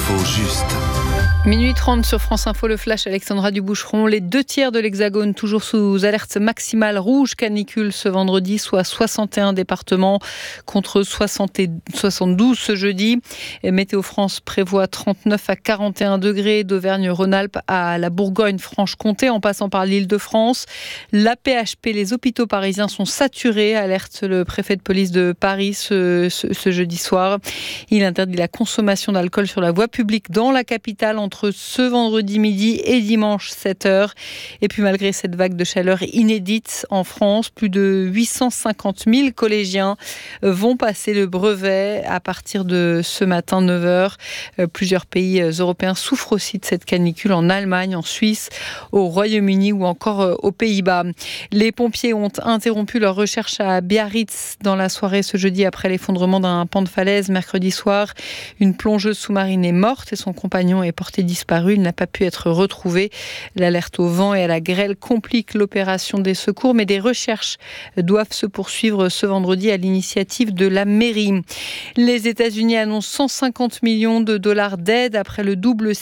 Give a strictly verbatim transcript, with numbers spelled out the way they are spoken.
L'info juste. Minuit trente sur France Info, le flash Alexandra Duboucheron. Les deux tiers de l'Hexagone toujours sous alerte maximale rouge canicule ce vendredi, soit soixante et un départements contre soixante et soixante-douze ce jeudi. Et Météo France prévoit trente-neuf à quarante et un degrés d'Auvergne-Rhône-Alpes à la Bourgogne-Franche-Comté en passant par l'Île-de-France. La P H P, les hôpitaux parisiens sont saturés, alerte le préfet de police de Paris ce, ce, ce jeudi soir. Il interdit la consommation d'alcool sur la voie publique dans la capitale entre ce vendredi midi et dimanche sept heures. Et puis malgré cette vague de chaleur inédite en France, plus de huit cent cinquante mille collégiens vont passer le brevet à partir de ce matin neuf heures. Plusieurs pays européens souffrent aussi de cette canicule, en Allemagne, en Suisse, au Royaume-Uni ou encore aux Pays-Bas. Les pompiers ont interrompu leur recherche à Biarritz dans la soirée ce jeudi après l'effondrement d'un pan de falaise mercredi soir. Une plongeuse sous-marine est morte et son compagnon est porté disparu. Il n'a pas pu être retrouvé. L'alerte au vent et à la grêle complique l'opération des secours, mais des recherches doivent se poursuivre ce vendredi à l'initiative de la mairie. Les États-Unis annoncent cent cinquante millions de dollars d'aide après le double